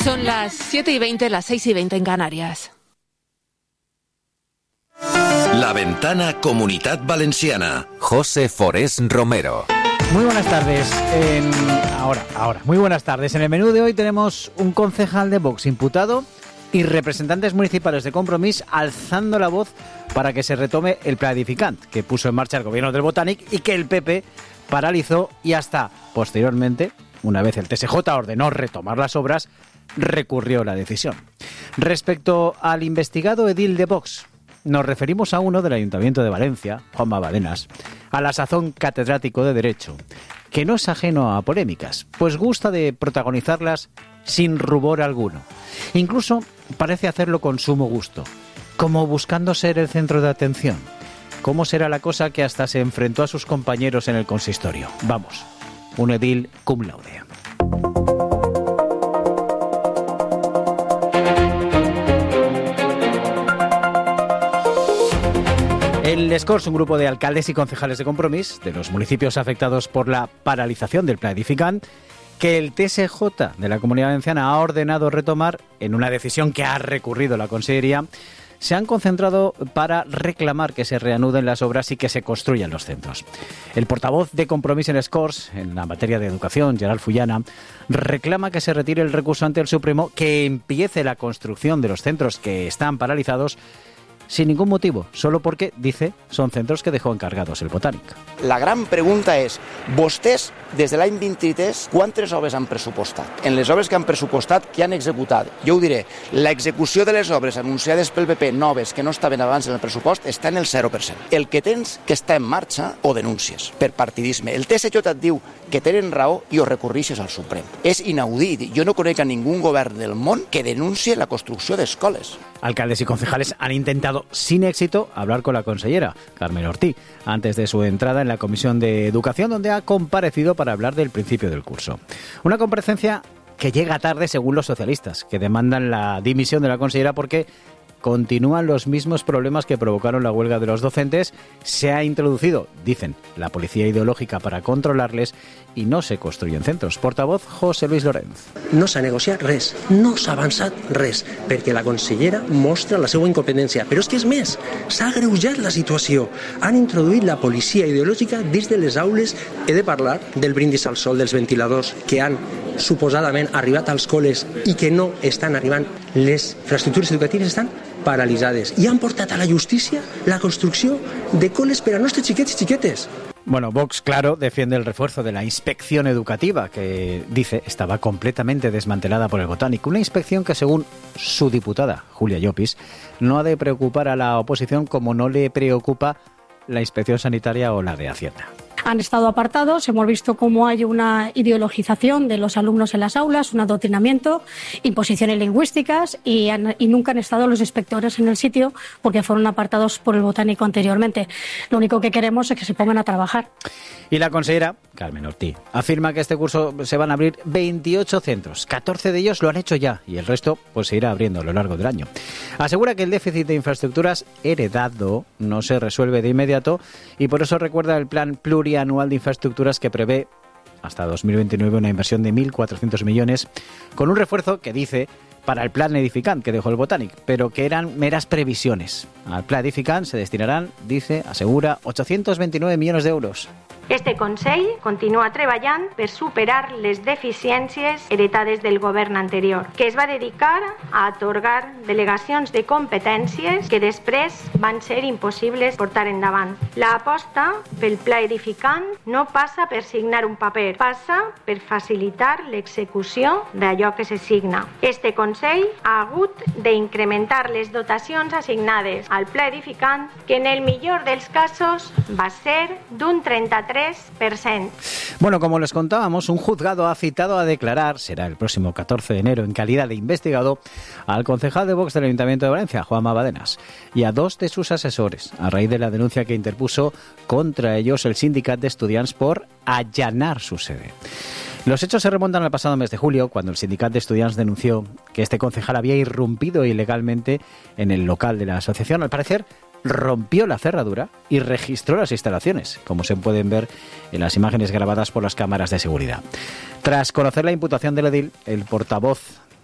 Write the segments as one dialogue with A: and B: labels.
A: Son las 7:20, las 6:20 en Canarias.
B: La Ventana Comunitat Valenciana.
C: José Forés Romero.
D: Muy buenas tardes. Muy buenas tardes. En el menú de hoy tenemos un concejal de Vox imputado y representantes municipales de Compromís alzando la voz para que se retome el Pla Edificant que puso en marcha el gobierno del Botànic y que el PP paralizó y hasta posteriormente, una vez el TSJ ordenó retomar las obras, recurrió la decisión. Respecto al investigado edil de Vox, nos referimos a uno del Ayuntamiento de Valencia, Juanma Badenas, a la sazón catedrático de Derecho, que no es ajeno a polémicas, pues gusta de protagonizarlas sin rubor alguno. Incluso parece hacerlo con sumo gusto, como buscando ser el centro de atención. ¿Cómo será la cosa que hasta se enfrentó a sus compañeros en el consistorio? Vamos, un edil cum laude. El SCORS, un grupo de alcaldes y concejales de Compromís de los municipios afectados por la paralización del Pla Edificant, que el TSJ de la Comunidad Valenciana ha ordenado retomar en una decisión que ha recurrido la Consellería, se han concentrado para reclamar que se reanuden las obras y que se construyan los centros. El portavoz de Compromís en SCORS, en la materia de educación, Gerard Fullana, reclama que se retire el recurso ante el Supremo, que empiece la construcción de los centros que están paralizados sin ningún motivo, solo porque, dice, son centros que dejó encargados el Botànic.
E: La gran pregunta és, vostès, des de l'any 23, quantes obres han pressupostat? En les obres que han pressupostat, que han executat? Jo ho diré, l'execució de les obres anunciades pel PP noves que no estaven abans en el pressupost està en el 0%. El que tens que està en marxa ho denúncies per partidisme. El TSJ et diu que tenen raó i ho recorrixes al Suprem. És inaudit. Jo no conec a ningún govern del món que denuncie la construcció d'escoles.
D: Alcaldes y concejales han intentado, sin éxito, hablar con la consellera, Carmen Ortí, antes de su entrada en la Comisión de Educación, donde ha comparecido para hablar del principio del curso. Una comparecencia que llega tarde según los socialistas, que demandan la dimisión de la consellera porque continúan los mismos problemas que provocaron la huelga de los docentes. Se ha introducido, dicen, la policía ideológica para controlarles y no se construyen centros. Portavoz José Luis Lorenz.
F: No s'ha negociat res, no s'ha avançat res, perquè la consellera mostra la seva incompetència. Però és que és més, s'ha agreujat la situació. Han introduït la policia ideològica dins de les aules. He de parlar del brindis al sol, dels ventiladors que han suposadament arribat als col·les i que no estan arribant. Les infraestructures educatives estan paralitzades i han portat a la justícia la construcció de col·les per a nostres xiquets i xiquetes.
D: Bueno, Vox, claro, defiende el refuerzo de la inspección educativa, que dice estaba completamente desmantelada por el Botànic. Una inspección que, según su diputada, Julia Llopis, no ha de preocupar a la oposición como no le preocupa la inspección sanitaria o la de Hacienda.
G: Han estado apartados, hemos visto cómo hay una ideologización de los alumnos en las aulas, un adoctrinamiento, imposiciones lingüísticas y nunca han estado los inspectores en el sitio porque fueron apartados por el Botánico anteriormente. Lo único que queremos es que se pongan a trabajar.
D: Y la consellera, Carmen Ortí, afirma que este curso se van a abrir 28 centros. 14 de ellos lo han hecho ya y el resto pues se irá abriendo a lo largo del año. Asegura que el déficit de infraestructuras heredado no se resuelve de inmediato y por eso recuerda el plan plurianual de infraestructuras que prevé hasta 2029 una inversión de 1.400 millones con un refuerzo que dice para el Plan Edificant que dejó el Botànic, pero que eran meras previsiones. Al Plan Edificant se destinarán, dice, asegura, 829 millones de euros.
H: Este Consell continua treballant per superar les deficiències heretades del govern anterior, que es va dedicar a atorgar delegacions de competències que després van ser impossibles portar endavant. L'aposta pel Pla Edificant no passa per signar un paper, passa per facilitar l'execució d'allò que se signa. Este Consell ha hagut d'incrementar les dotacions assignades al Pla Edificant, que en el millor dels casos va ser d'un 33%.
D: Bueno, como les contábamos, un juzgado ha citado a declarar, será el próximo 14 de enero, en calidad de investigado, al concejal de Vox del Ayuntamiento de Valencia, Juanma Badenas, y a dos de sus asesores, a raíz de la denuncia que interpuso contra ellos el Sindicat d'Estudiants por allanar su sede. Los hechos se remontan al pasado mes de julio, cuando el Sindicat d'Estudiants denunció que este concejal había irrumpido ilegalmente en el local de la asociación. Al parecer, rompió la cerradura y registró las instalaciones, como se pueden ver en las imágenes grabadas por las cámaras de seguridad. Tras conocer la imputación del edil, el portavoz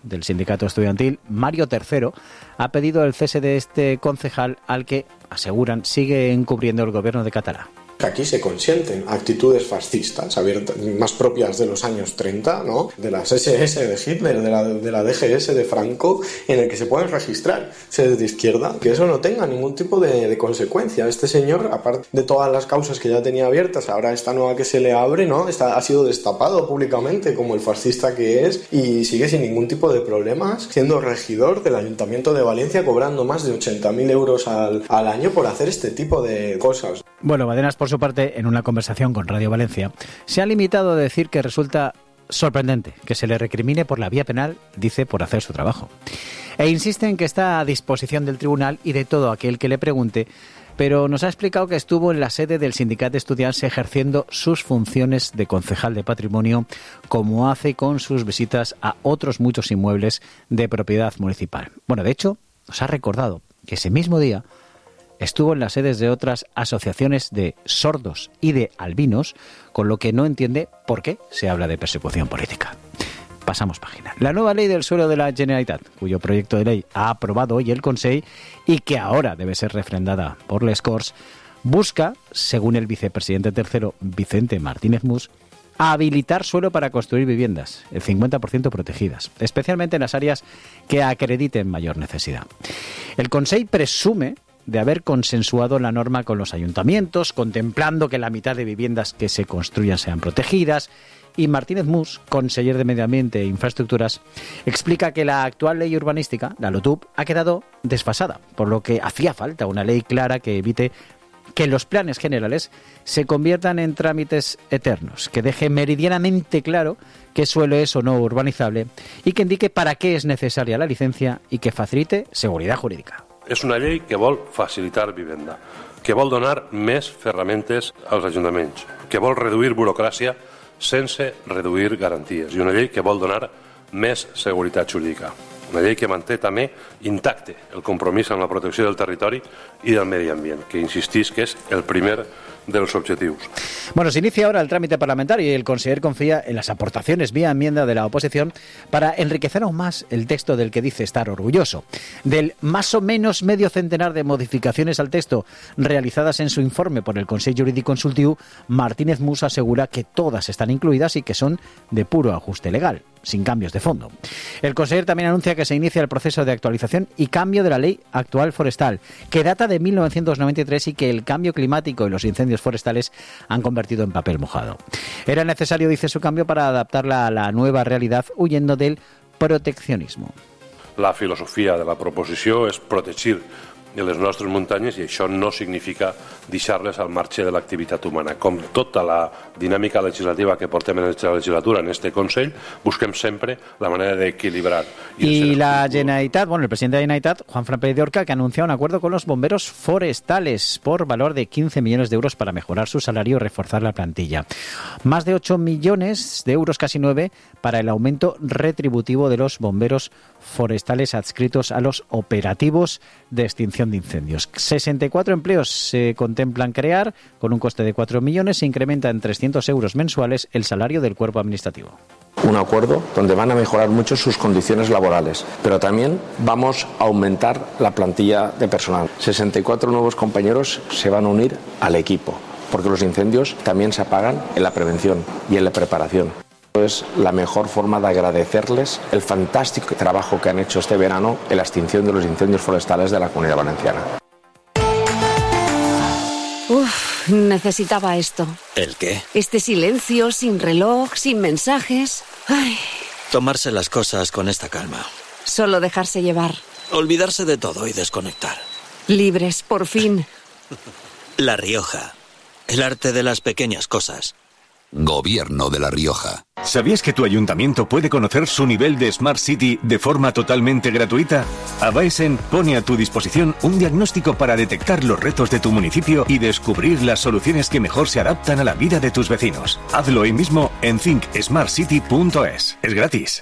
D: del sindicato estudiantil, Mario III, ha pedido el cese de este concejal al que, aseguran, sigue encubriendo el gobierno de Catalá.
I: Aquí se consienten actitudes fascistas, más propias de los años 30, ¿no? De las SS de Hitler, de la DGS de Franco, en el que se pueden registrar sedes de izquierda, que eso no tenga ningún tipo de consecuencia. Este señor, aparte de todas las causas que ya tenía abiertas, ahora esta nueva que se le abre, ¿no? Ha sido destapado públicamente como el fascista que es y sigue sin ningún tipo de problemas, siendo regidor del Ayuntamiento de Valencia, cobrando más de 80.000 euros al año por hacer este tipo de cosas.
D: Bueno, Badenas, por su parte, en una conversación con Radio Valencia, se ha limitado a decir que resulta sorprendente que se le recrimine por la vía penal, dice, por hacer su trabajo. E insiste en que está a disposición del tribunal y de todo aquel que le pregunte, pero nos ha explicado que estuvo en la sede del Sindicat Estudiants ejerciendo sus funciones de concejal de patrimonio, como hace con sus visitas a otros muchos inmuebles de propiedad municipal. Bueno, de hecho, nos ha recordado que ese mismo día estuvo en las sedes de otras asociaciones de sordos y de albinos, con lo que no entiende por qué se habla de persecución política. Pasamos página. La nueva ley del suelo de la Generalitat, cuyo proyecto de ley ha aprobado hoy el Consell y que ahora debe ser refrendada por les Corts, busca, según el vicepresidente tercero Vicente Martínez Mus, a habilitar suelo para construir viviendas, el 50% protegidas, especialmente en las áreas que acrediten mayor necesidad. El Consell presume de haber consensuado la norma con los ayuntamientos, contemplando que la mitad de viviendas que se construyan sean protegidas, y Martínez Mus, conseller de Medio Ambiente e Infraestructuras, explica que la actual ley urbanística, la LOTUB, ha quedado desfasada, por lo que hacía falta una ley clara que evite que los planes generales se conviertan en trámites eternos, que deje meridianamente claro qué suelo es o no urbanizable y que indique para qué es necesaria la licencia y que facilite seguridad jurídica.
J: És una llei que vol facilitar vivenda, que vol donar més ferramentes als ajuntaments, que vol reduir burocràcia sense reduir garanties i una llei que vol donar més seguretat jurídica. Una llei que manté també intacte el compromís amb la protecció del territori i del medi ambient, que insistís que és el primer de los objetivos.
D: Bueno, se inicia ahora el trámite parlamentario y el conseller confía en las aportaciones vía enmienda de la oposición para enriquecer aún más el texto del que dice estar orgulloso. Del más o menos medio centenar de modificaciones al texto realizadas en su informe por el Consell Jurídic Consultiu, Martínez Mus asegura que todas están incluidas y que son de puro ajuste legal, sin cambios de fondo. El conseller también anuncia que se inicia el proceso de actualización y cambio de la ley actual forestal, que data de 1993 y que el cambio climático y los incendios forestales han convertido en papel mojado. Era necesario, dice, su cambio para adaptarla a la nueva realidad, huyendo del proteccionismo.
J: La filosofia de la proposició és protegir les nostres muntanyes i això no significa deixar-les al marge de l'activitat humana. Com tota la dinàmica legislativa que portem en aquesta legislatura, en este Consell, busquem sempre la manera de equilibrar.
D: Y la Generalitat, bueno, el presidente de la Generalitat, Juanfran Pérez de Orca, que ha anunciado un acuerdo con los bomberos forestales por valor de 15 millones de euros para mejorar su salario y reforzar la plantilla. Más de 8 millones de euros, casi 9, para el aumento retributivo de los bomberos forestales adscritos a los operativos de extinción de incendios. 64 empleos se contemplan crear, con un coste de 4 millones, se incrementa en 300 euros mensuales el salario del cuerpo administrativo.
K: Un acuerdo donde van a mejorar mucho sus condiciones laborales, pero también vamos a aumentar la plantilla de personal. 64 nuevos compañeros se van a unir al equipo, porque los incendios también se apagan en la prevención y en la preparación. Es la mejor forma de agradecerles el fantástico trabajo que han hecho este verano en la extinción de los incendios forestales de la Comunidad Valenciana.
L: Uf, necesitaba esto.
M: ¿El qué?
L: Este silencio, sin reloj, sin mensajes. Ay.
M: Tomarse las cosas con esta calma.
L: Solo dejarse llevar.
M: Olvidarse de todo y desconectar.
L: Libres, por fin.
M: La Rioja. El arte de las pequeñas cosas.
B: Gobierno de La Rioja.
N: ¿Sabías que tu ayuntamiento puede conocer su nivel de Smart City de forma totalmente gratuita? Avaesen pone a tu disposición un diagnóstico para detectar los retos de tu municipio y descubrir las soluciones que mejor se adaptan a la vida de tus vecinos. Hazlo hoy mismo en thinksmartcity.es. Es gratis.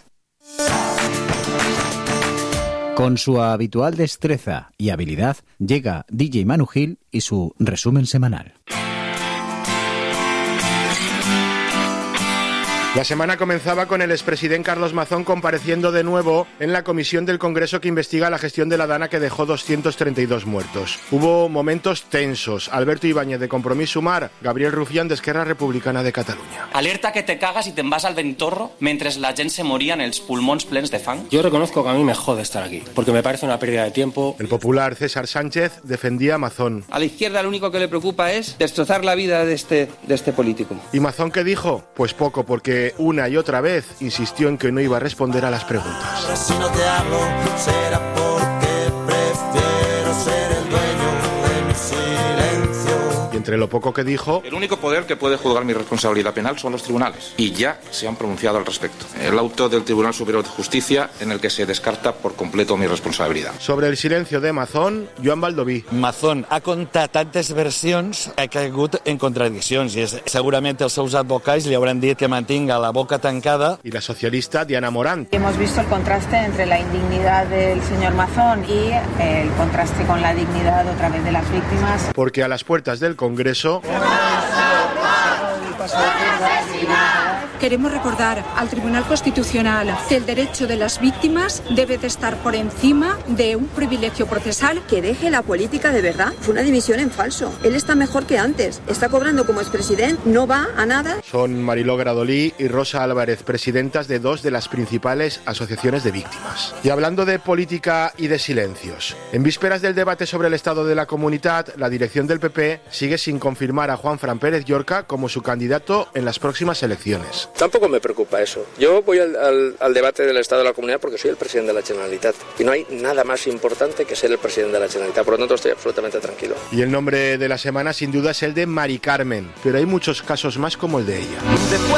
D: Con su habitual destreza y habilidad llega DJ Manu Gil y su resumen semanal.
O: La semana comenzaba con el expresidente Carlos Mazón compareciendo de nuevo en la comisión del Congreso que investiga la gestión de la Dana, que dejó 232 muertos. Hubo momentos tensos. Alberto Ibáñez de Compromís Sumar, Gabriel Rufián de Esquerra Republicana de Catalunya.
P: Alerta que te cagas y te vas al Bentorro mientras la gent se moría en els pulmons plens de fang.
F: Yo reconozco que a mí me jode estar aquí, porque me parece una pérdida de tiempo.
O: El popular César Sánchez defendía a Mazón.
Q: A la izquierda lo único que le preocupa es destrozar la vida de este político.
O: ¿Y Mazón qué dijo? Pues poco, porque una y otra vez insistió en que no iba a responder a las preguntas.
R: Si no te hablo, será porque prefiero ser el dueño de mi silencio.
O: Y entre lo poco que dijo...
S: El único poder que puede juzgar mi responsabilidad penal son los tribunales, y ya se han pronunciado al respecto. El auto del Tribunal Superior de Justicia en el que se descarta por completo mi responsabilidad.
O: Sobre el silencio de Mazón, Joan Baldoví.
T: Mazón ha contat tantes versions que ha caigut en contradiccions i segurament els seus advocats li hauran dit que mantinga la boca tancada.
O: Y la socialista Diana Morant.
U: Hemos visto el contraste entre la indignidad del señor Mazón y el contraste con la dignidad otra vez de las víctimas.
O: Porque a las puertas del Congreso...
V: Queremos recordar al Tribunal Constitucional que el derecho de las víctimas debe de estar por encima de un privilegio procesal.
W: Que deje la política de verdad. Fue una dimisión en falso. Él está mejor que antes. Está cobrando como expresidente, no va a nada.
O: Son Mariló Gradolí y Rosa Álvarez, presidentas de dos de las principales asociaciones de víctimas. Y hablando de política y de silencios, en vísperas del debate sobre el estado de la comunidad, la dirección del PP sigue sin confirmar a Juanfran Pérez Llorca como su candidato en las próximas elecciones.
X: Tampoco me preocupa eso. Yo voy al debate del Estado de la Comunidad porque soy el presidente de la Generalitat. Y no hay nada más importante que ser el presidente de la Generalitat. Por lo tanto, estoy absolutamente tranquilo.
O: Y el nombre de la semana, sin duda, es el de Mari Carmen. Pero hay muchos casos más como el de ella.